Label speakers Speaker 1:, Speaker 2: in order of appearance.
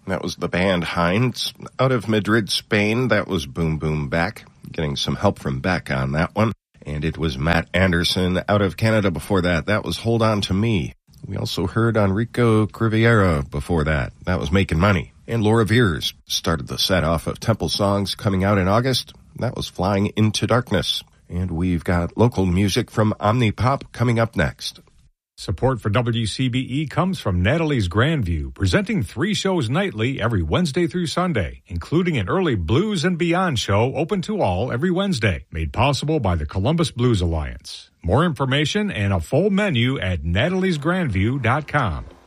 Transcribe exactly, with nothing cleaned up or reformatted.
Speaker 1: That was the band Heinz out of Madrid, Spain. That was Boom Boom Back. Getting some help from Beck on that one. And it was Matt Anderson out of Canada before that. That was Hold On To Me. We also heard Enrico Criviera before that. That was Making Money. And Laura Veers started the set off of Temple Songs coming out in August. That was Flying Into Darkness. And we've got local music from Omnipop coming up next.
Speaker 2: Support for W C B E comes from Natalie's Grandview, presenting three shows nightly every Wednesday through Sunday, including an early Blues and Beyond show open to all every Wednesday, made possible by the Columbus Blues Alliance. More information and a full menu at natalies grandview dot com.